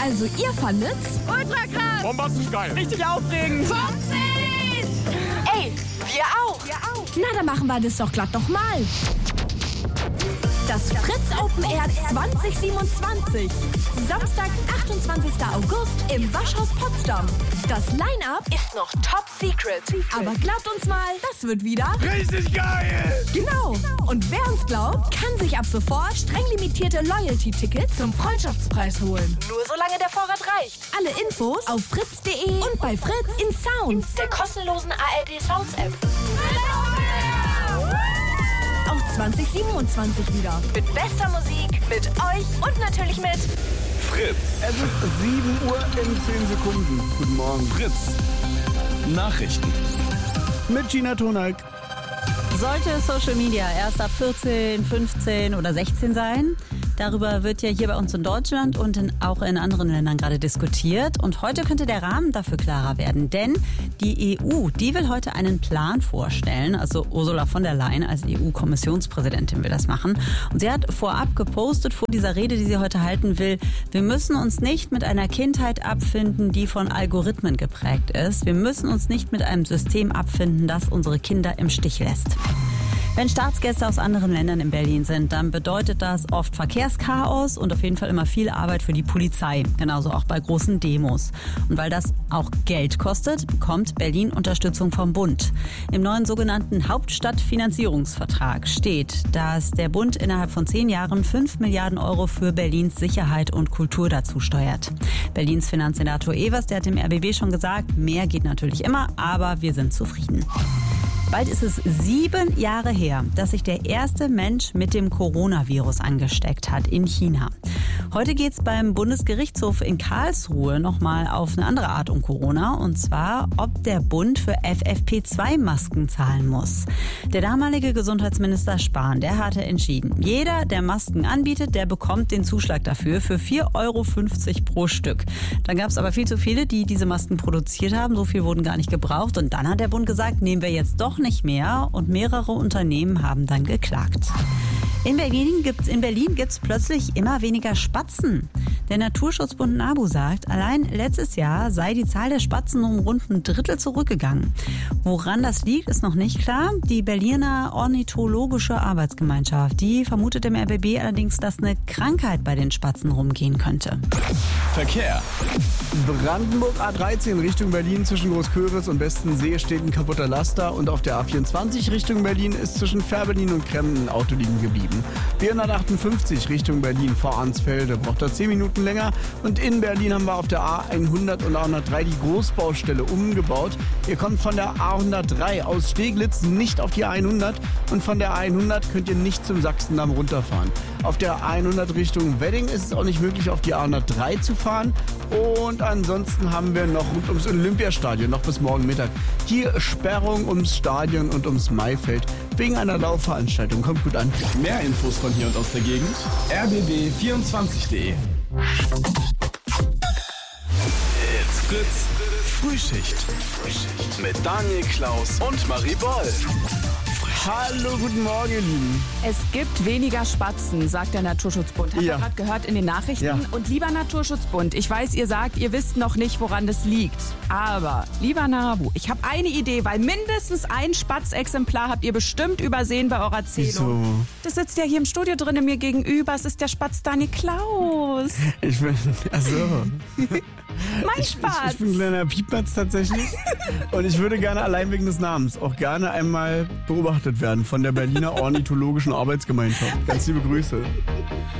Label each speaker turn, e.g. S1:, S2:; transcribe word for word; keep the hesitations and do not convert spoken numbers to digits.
S1: Also ihr fandet's?
S2: Ultra krass!
S3: Bombastisch geil!
S2: Richtig aufregend!
S1: Witzig!
S2: Ey, wir auch!
S1: Wir auch! Na, dann machen wir das doch glatt nochmal. Das Fritz Open Air zwanzig siebenundzwanzig. Samstag, achtundzwanzigster August im Waschhaus Potsdam. Das Line-Up
S2: Ist noch top secret.
S1: aber glaubt uns mal, das wird wieder
S3: Richtig geil!
S1: genau. Und wer uns glaubt, kann sich ab sofort streng limitierte Loyalty-Tickets zum Freundschaftspreis holen.
S2: Nur solange der Vorrat reicht.
S1: Alle Infos auf fritz punkt de und bei Fritz in Sounds.
S2: Der kostenlosen A R D Sounds App.
S1: Auch zwanzig siebenundzwanzig wieder.
S2: Mit bester Musik, mit euch und natürlich mit
S3: Fritz.
S4: Es ist sieben Uhr in zehn Sekunden. Guten Morgen.
S3: Fritz. Nachrichten.
S4: Mit Gina Tonalk.
S5: Sollte Social Media erst ab vierzehn, fünfzehn oder sechzehn sein? Darüber wird ja hier bei uns in Deutschland und in, auch in anderen Ländern gerade diskutiert. Und heute könnte der Rahmen dafür klarer werden. Denn die E U, die will heute einen Plan vorstellen. Also Ursula von der Leyen als E U-Kommissionspräsidentin will das machen. Und sie hat vorab gepostet vor dieser Rede, die sie heute halten will, wir müssen uns nicht mit einer Kindheit abfinden, die von Algorithmen geprägt ist. Wir müssen uns nicht mit einem System abfinden, das unsere Kinder im Stich lässt. Wenn Staatsgäste aus anderen Ländern in Berlin sind, dann bedeutet das oft Verkehrschaos und auf jeden Fall immer viel Arbeit für die Polizei. Genauso auch bei großen Demos. Und weil das auch Geld kostet, bekommt Berlin Unterstützung vom Bund. Im neuen sogenannten Hauptstadtfinanzierungsvertrag steht, dass der Bund innerhalb von zehn Jahren fünf Milliarden Euro für Berlins Sicherheit und Kultur dazu steuert. Berlins Finanzsenator Evers, der hat dem R B B schon gesagt, mehr geht natürlich immer, aber wir sind zufrieden. Bald ist es sieben Jahre her, dass sich der erste Mensch mit dem Coronavirus angesteckt hat in China. Heute geht es beim Bundesgerichtshof in Karlsruhe nochmal auf eine andere Art um Corona. Und zwar, ob der Bund für F F P zwei Masken zahlen muss. Der damalige Gesundheitsminister Spahn, der hatte entschieden, jeder, der Masken anbietet, der bekommt den Zuschlag dafür für vier Euro fünfzig pro Stück. Dann gab es aber viel zu viele, die diese Masken produziert haben. So viel wurden gar nicht gebraucht. Und dann hat der Bund gesagt, nehmen wir jetzt doch nicht mehr. Und mehrere Unternehmen haben dann geklagt. In Berlin gibt's, in Berlin gibt's plötzlich immer weniger Spatzen. Der Naturschutzbund NABU sagt, allein letztes Jahr sei die Zahl der Spatzen um rund ein Drittel zurückgegangen. Woran das liegt, ist noch nicht klar. Die Berliner Ornithologische Arbeitsgemeinschaft, die vermutet im R B B allerdings, dass eine Krankheit bei den Spatzen rumgehen könnte.
S3: Verkehr.
S4: Brandenburg A dreizehn Richtung Berlin zwischen Großköris und Bestensee steht ein kaputter Laster. Und auf der A vierundzwanzig Richtung Berlin ist zwischen Fährberlin und Kremmen ein Auto liegen geblieben. vierhundertachtundfünfzig Richtung Berlin vor Arnsfelde braucht da zehn Minuten länger. Und in Berlin haben wir auf der A hundert und A hundertdrei die Großbaustelle umgebaut. Ihr kommt von der A hundertdrei aus Steglitz nicht auf die A hundert. Und von der A hundert könnt ihr nicht zum Sachsendamm runterfahren. Auf der A hundert Richtung Wedding ist es auch nicht möglich, auf die A hundertdrei zu fahren. Und ansonsten haben wir noch rund ums Olympiastadion, noch bis morgen Mittag, die Sperrung ums Stadion und ums Maifeld wegen einer Laufveranstaltung. Kommt gut an.
S3: Mehr Infos von hier und aus der Gegend. r b b vierundzwanzig punkt de. It's Fritz. Frühschicht. Mit Daniel Klaus und Marie Boll.
S4: Hallo, guten Morgen, ihr Lieben.
S6: Es gibt weniger Spatzen, sagt der Naturschutzbund. Haben
S4: Ja.
S6: wir gerade gehört in den Nachrichten.
S4: Ja.
S6: Und lieber Naturschutzbund, ich weiß, ihr sagt, ihr wisst noch nicht, woran das liegt. Aber, lieber NABU, ich habe eine Idee, weil mindestens ein Spatzexemplar habt ihr bestimmt übersehen bei eurer Zählung.
S4: Wieso?
S6: Das sitzt ja hier im Studio drinnen mir gegenüber. Es ist der Spatz Daniel Klaus.
S4: Ich bin, also,
S6: Mein
S4: ich,
S6: Spatz.
S4: ich, ich bin ein kleiner Piepmatz tatsächlich. Und ich würde gerne allein wegen des Namens auch gerne einmal beobachtet werden von der Berliner Ornithologischen Arbeitsgemeinschaft. Ganz liebe Grüße.